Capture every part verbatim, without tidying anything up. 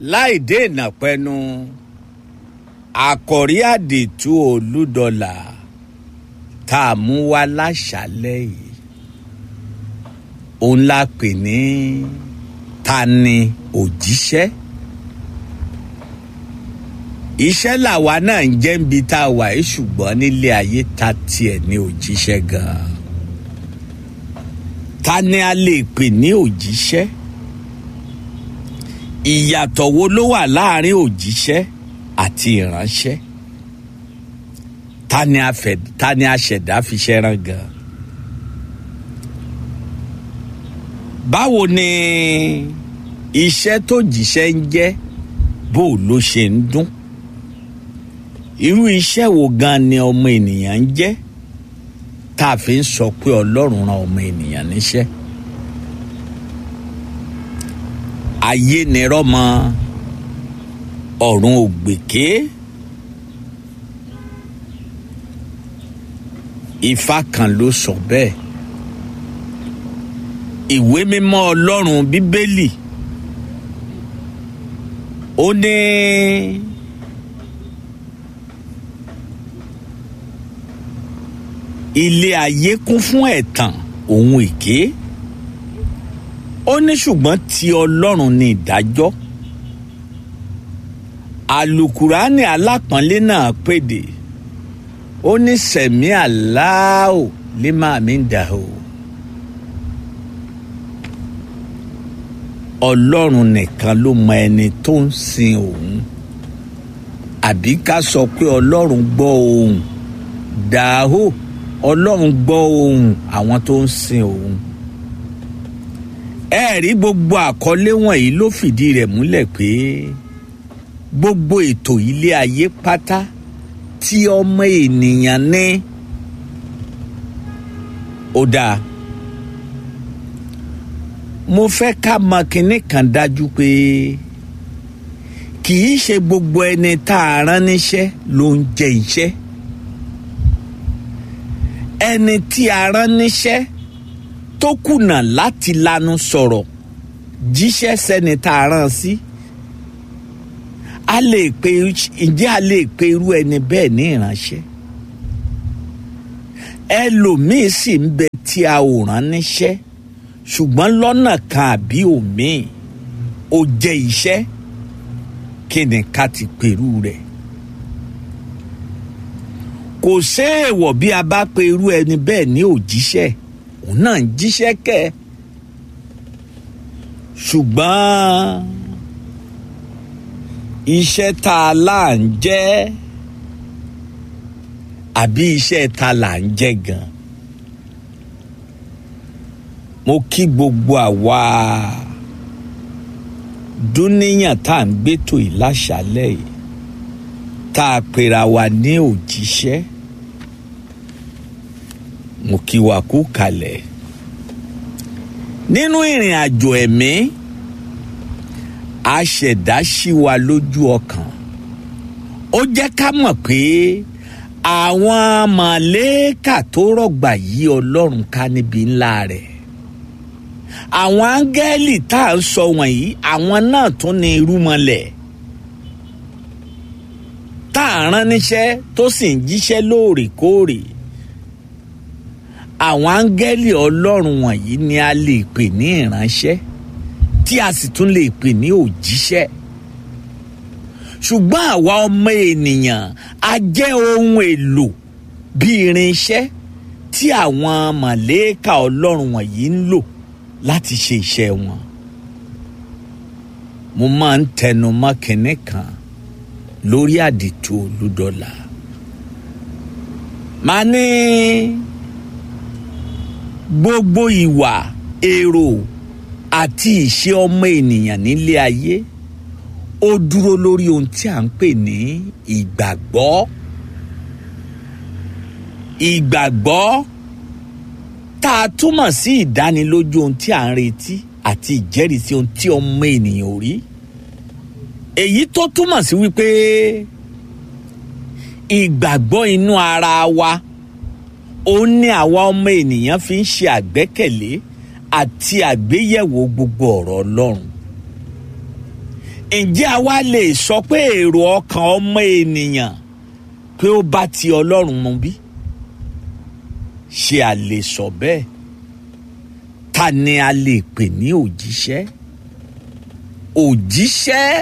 láì dènà pẹnu àkòrí àdìtú Olúdọlà tá a mú wá láṣálẹ́ yìí òun la pè ní ta ni òjíṣẹ́. Iṣẹ́ làwa náà ń jẹ́ níbi tá a wà yìí, ṣùgbọ́n nílé ayé ta tiẹ̀ ní òjíṣẹ́ gan-an. Ta ni a lè pè ní òjíṣẹ́? Ìyàtọ̀ wo ló wà láàrin òjíṣẹ́ àti ìránṣẹ́? Ta ni a fẹ́, ta ni a ṣẹ̀dá fi ṣẹ́ rán gan-an? Báwo ni iṣẹ́ tó jíṣẹ́ ń jẹ́, bó ló ṣe ń dún? Irú iṣẹ́ wo gan ni ọmọ ènìyàn ń jẹ́ tá a fi ń sọ pé Ọlọ́run rán ọmọ ènìyàn níṣẹ́? Ayé ni rọ́mọ, ọ̀run ògbèké. Ifá kan ló sọ bẹ́ẹ̀. Ìwé mímọ́ Ọlọ́run Bíbélì ó ní ilé ayé kún fún ẹ̀tàn òun èké. Ó ní ṣùgbọ́n ti Ọlọ́run ni ìdájọ́. Àlùkùránì alápọ̀nlé náà pèdè. Ó ní sẹ̀mí Allahu liman indahu. Ọlọ́run nìkan ló mọ ẹni tó ń sin òun. Àbí ká sọ pé Ọlọ́run gbọ́ ohùn dàhó. Ọlọ́run gbọ́ ohùn àwọn tó ń sin òun. Ẹ rí gbogbo àkọlé wọ̀nyí ló fìdí rẹ̀ múlẹ̀ pé gbogbo ètò ilé ayé pátá tí ọmọ ènìyàn ní ó dáa. Mo fẹ́ ká mọ kinní kan dájú pé kì í ṣe gbogbo ẹni tá a rán níṣẹ́ ló ń jẹ iṣẹ́. Ẹni tí a rán níṣẹ́ tó kùnà láti lanu sọ̀rọ̀ jíṣẹ́ sẹ́ni tá a rán sí, a lè pe ǹjẹ́ a lè pe irú ẹni bẹ́ẹ̀ ní ìránṣẹ́? Ẹlòmíì sì ń bẹ tí a ò rán níṣẹ́ ṣùgbọ́n lọ́nà kan àbí òmíì ó jẹ́ iṣẹ́. Kí ni ká ti pèrú rẹ̀? Kò séèwọ̀ bí a bá pe irú ẹni bẹ́ẹ̀ ní òjíṣẹ́, òun náà ń jíṣẹ́ kẹ́. Ṣùgbọ́n iṣẹ́ tá a là ń jẹ́ àbí iṣẹ́ ta là ń jẹ́ gan? Mo kí gbogbo àwa dúníyàn tá à ń gbétò yìí láṣálẹ́ yìí tá a pera wa ní òjíṣẹ́. Mo kí wa kú kalẹ̀. Nínú ìrìn àjò ẹ̀mí, aṣẹ̀dá ṣí wa lójú ọkàn. Ó jẹ́ ká mọ̀ pé àwọn màlẹ́kà tó rọ̀gbà yí Ọlọ́run ká níbi ńlá rẹ̀. Àwọn áńgẹ́lì tá à ń sọ wọ̀nyí, àwọn náà tún ní irúmọlẹ̀ tá à ń rán níṣẹ́ tó sì ń jíṣẹ́ lóòrèkóòrè. Àwọn áńgẹ́lì Ọlọ́run wọ̀nyí ni a lè pè ní ìránṣẹ́, tí a sì tún lè pè ní òjíṣẹ́. Ṣùgbọ́n àwa ọmọ ènìyàn a jẹ́ ohun èlò bí irinṣẹ́ tí àwọn màlẹ́kà Ọlọ́run wọ̀nyí ń lò láti ṣe iṣẹ́ wọn. Mo máa ń tẹnu mọ́ kinní kan lórí àdìtú Olúdọlà. Màá ní gbogbo ìwà, èrò àti ìṣe ọmọ ènìyàn nílé ayé ó dúró lórí ohun tí à ń pè ní ìgbàgbọ́. Ìgbàgbọ́ tá a túmọ̀ sí ìdánilójú ohun tí à ń retí àti ìjẹ́rìísí ohun tí ọmọ ènìyàn ò rí. Èyí tó túmọ̀ sí wípé ìgbàgbọ́ inú ara wa ó ní àwa ọmọ ènìyàn fi ń ṣe àgbẹ́kẹ̀lé àti àgbéyẹ̀wò gbogbo ọ̀rọ̀ Ọlọ́run. ǹjẹ́ àwa lè sọ pé èrò ọkàn ọmọ ènìyàn pé ó bá ti Ọlọ́run mu bí? ṣé a lè sọ bẹ́ẹ̀? ta ni a lè pè ní òjíṣẹ́? òjíṣẹ́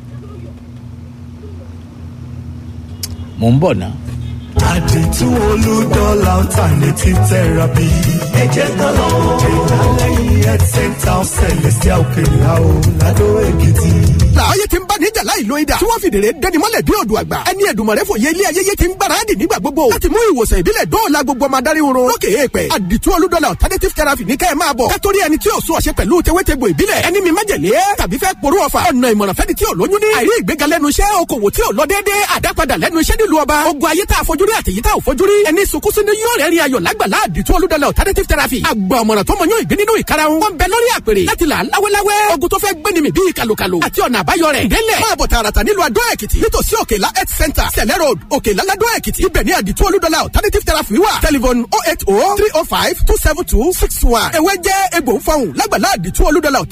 mò ń bọ̀ náà. àdìtú olùdọ́là alternative therapy. ẹ jẹ́ ká lọ ìdálẹ́yìn health center celestial òkèèrà o ládó èkìtì. làáyé ti ń bá níjà láì lo idà tí wọ́n fìdèrè dẹni mọ́lẹ̀ bí odò àgbà. ẹni Èdùmàrè fòye ilé ayẹyẹ ti ń gbáradì nígbà gbogbo láti mú ìwòsàn ìbílẹ̀ dóòlà gbogbo ọmọ adarí oorun lókè èèpẹ̀. àdìtú olùdọ́là alternative therapy ní kẹ́ ẹ máa bọ̀. kátórí ẹni tí ò sún ọ̀ṣẹ́ pẹ̀lú tewétegbò ìbílẹ̀. ẹni mi májèlé tàbí fẹ́ porú ọ̀fà. ọ̀nà ìmọ̀ràn fẹ́ni tí ò lóyún ní. àìrí ìgbéga lẹ́nu iṣẹ́ okòwò tí ò lọ déédéé. àdápadà lẹ́nu iṣẹ́ nílùú ọba. ogun ayé tá a fojú rí àtẹ̀yí tá ò fojú rí. ẹni sunkún sínú yóò rẹ́rìn ayọ̀ lágbàlá àdìtú olùdọ́là alternative therapy. àgbà ọ̀mọ̀ràn tó mọ yóò ìgbé nínú ìkarahun. wọ́n bẹ lórí àpèrè láti là láwẹ́láwẹ́. ogun tó fẹ́ gbéni mi bíi kàlùkàlù àti ọ̀nà àbáyọ rẹ̀. délẹ̀ máa bọ̀ tààràtà nílùú Adó Èkìtì nítòsí Òkèlá health center Sẹ̀lẹ̀ road Òkèlá ládó Èkìtì. ibẹ̀ ní àdìtú olùdọ́là alternative therapy wà. telephone oh eight oh three oh five two seven two six one. ewé jẹ́ egbò ń fọhùn lágbàlá àdìtú olùdọ́là